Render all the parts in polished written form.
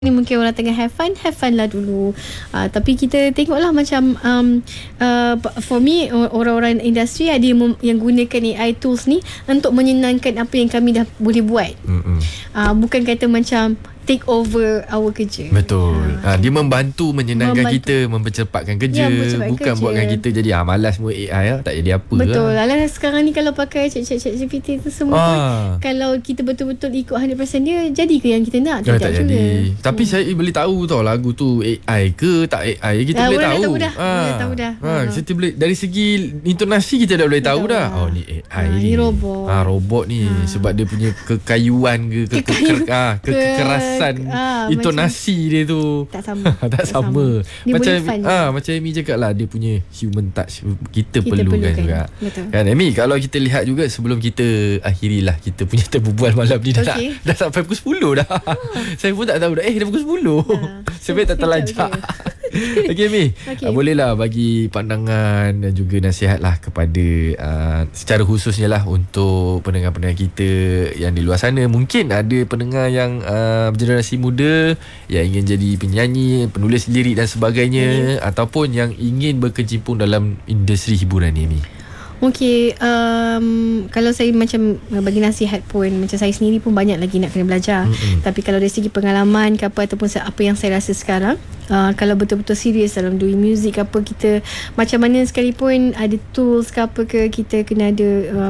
Ni mungkin orang tengah have fun lah dulu. Tapi kita tengoklah macam for me, orang-orang industri ada yang gunakan AI tools ni untuk menyenangkan apa yang kami dah boleh buat. Bukan kata macam take over our kerja. Betul. Dia membantu menyenangkan kita, mempercepatkan kerja, bukan buatkan kita jadi malas buat AI tak jadi apa. Betul. Alah sekarang ni kalau pakai chat GPT tu semua pun, kalau kita betul-betul ikut 100% dia, jadi ke yang kita nak? Tak jadi. Tapi saya boleh tahu tau lagu tu AI ke tak AI, kita boleh tahu. Tahu dah. Kita boleh dari segi intonasi kita dah boleh tahu dah. Oh ni AI ni. Robot. Robot ni sebab dia punya kekayuan ke kekerasan intonasi dia tu tak sama. tak sama. Macam macam Amy cakap lah, dia punya human touch kita perlukan juga. Betul. Kan Amy, kalau kita lihat juga sebelum kita akhirilah kita punya berbual malam ni, dah sampai pukul 10 dah. Saya pun tak tahu dah dah pukul 10. Sebab tak terlajak. Okey Amy, bolehlah bagi pandangan dan juga nasihat lah kepada secara khususnya lah untuk pendengar-pendengar kita yang di luar sana. Mungkin ada pendengar yang generasi muda yang ingin jadi penyanyi, penulis lirik dan sebagainya, ataupun yang ingin berkecimpung dalam industri hiburan ni, Amy. Okey, kalau saya macam bagi nasihat pun, macam saya sendiri pun banyak lagi nak kena belajar. Tapi kalau dari segi pengalaman ke apa, ataupun apa yang saya rasa sekarang, kalau betul-betul serius dalam doing music apa, kita macam mana sekalipun ada tools ke apa ke, kita kena ada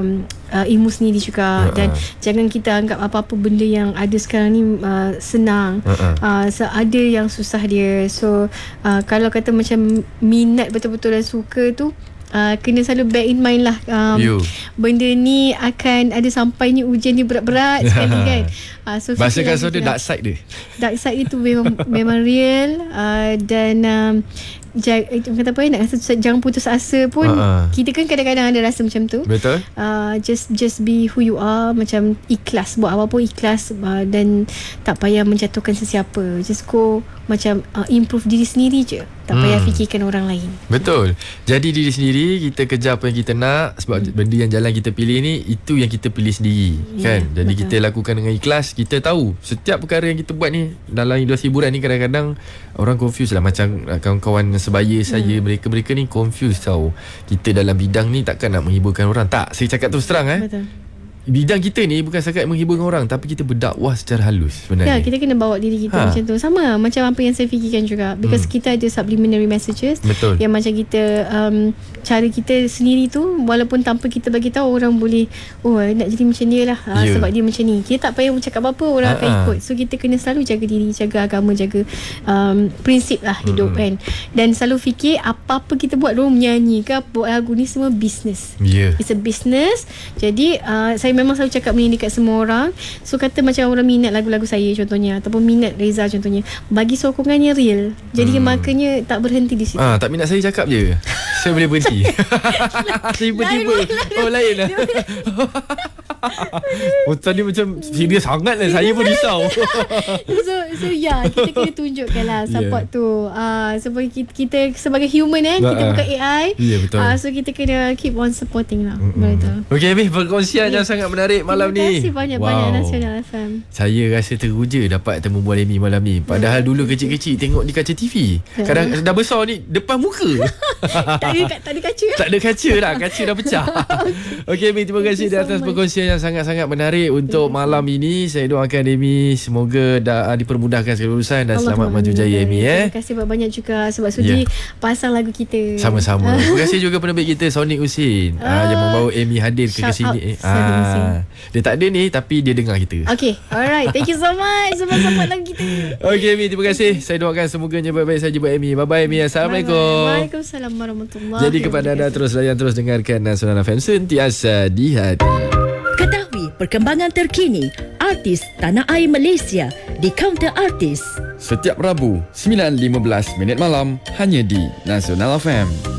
ilmu sendiri juga. Dan jangan kita anggap apa-apa benda yang ada sekarang ni senang. So, ada yang susah dia. So kalau kata macam minat betul-betul dan suka tu, kena selalu bear in mind lah, benda ni akan ada sampainya ujian dia berat-berat sekali kan. So bahasa kasar dia dark side dia. Dark side itu memang real. Dan kata apa, nak rasa jangan putus asa pun. Kita kan kadang-kadang ada rasa macam tu. Betul. Just be who you are. Macam ikhlas, buat apa pun ikhlas, dan tak payah menjatuhkan sesiapa. Just go macam improve diri sendiri je, tak payah fikirkan orang lain. Betul. Jadi diri sendiri, kita kejar apa yang kita nak. Sebab benda yang jalan kita pilih ni, itu yang kita pilih sendiri, kan. Jadi betul. Kita lakukan dengan ikhlas. Kita tahu setiap perkara yang kita buat ni dalam industri hiburan ni, kadang-kadang orang confuse lah. Macam kawan-kawan sebaya saya, mereka ni confuse tau. Kita dalam bidang ni takkan nak menghiburkan orang. Tak, saya cakap terus terang Betul. Bidang kita ni bukan setakat menghiburkan orang, tapi kita berdakwah secara halus sebenarnya. Ya, kita kena bawa diri kita macam tu. Sama macam apa yang saya fikirkan juga. Because kita ada subliminary messages. Betul. Yang macam kita cara kita sendiri tu, walaupun tanpa kita bagi tahu, orang boleh nak jadi macam dia lah, sebab dia macam ni. Kita tak payah cakap apa-apa, orang akan ikut. So kita kena selalu jaga diri, jaga agama, jaga prinsip lah hidup kan. Dan selalu fikir apa-apa kita buat, orang menyanyi ke buat lagu ni, semua business. It's a business. Jadi saya memang selalu cakap ni dekat semua orang. So kata macam orang minat lagu-lagu saya contohnya, ataupun minat Reza contohnya, bagi sokongan yang real. Jadi makanya tak berhenti di situ. Tak minat saya cakap je, saya boleh berhenti. Tiba-tiba lain lah. Tadi macam serius sangat lah. Saya pun risau. So kita kena tunjukkan lah support tu. Sebab kita sebagai human kita bukan AI. Betul. So kita kena keep on supporting lah. Betul. Okay Amy, perkongsian yang sangat menarik malam ni. Terima kasih banyak-banyak Nasional FM. Saya rasa teruja dapat temu bual Amy malam ni. Padahal dulu kecil-kecil tengok di kaca TV. Kadang dah besar ni depan muka. tak ada kaca. Tak ada kaca dah. Kaca dah pecah. Okay Amy, terima kasih di atas perkongsian yang sangat-sangat menarik untuk malam ini. Saya doakan Amy semoga dipermudahkan segala urusan dan selamat maju jaya Amy. Terima kasih banyak juga sebab sudi pasang lagu kita. Sama-sama. Terima kasih juga penerbit kita Sonic Husin yang membawa Amy hadir ke sini. Dia tak ada ni, tapi dia dengar kita. Okay, alright. Thank you so much sebab support lagu kita. Okay Amy, terima kasih. Saya doakan semoganya baik-baik saja buat Amy. Bye-bye Amy. Assalamualaikum. Waalaikumsalam warahmatullahi. Jadi kepada anda, terus layan, terus dengarkan Nasional FM, sentiasa di hati. Ketahui perkembangan terkini artis tanah air Malaysia di Counter Artis. Setiap Rabu 9.15 malam hanya di Nasional FM.